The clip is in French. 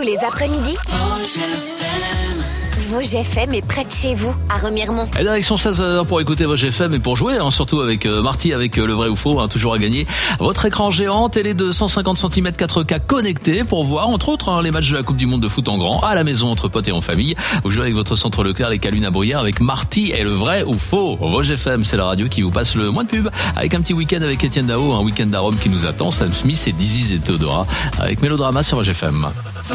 Tous les après-midi, Vosges FM est près de chez vous, à Remiremont. Et direction 16h pour écouter Vosges FM et pour jouer, surtout avec Marty, avec le vrai ou faux, toujours à gagner. Votre écran géant, télé de 150 cm 4K connecté pour voir, entre autres, les matchs de la Coupe du Monde de foot en grand, à la maison, entre potes et en famille. Vous jouez avec votre centre Leclerc, les Calunes à Bruyères, avec Marty et le vrai ou faux. Vosges FM, c'est la radio qui vous passe le moins de pub, avec un petit week-end avec Étienne Dao, un week-end d'Arôme qui nous attend, Sam Smith et Dizzy et Theodora, avec Mélodrama sur Vosges FM.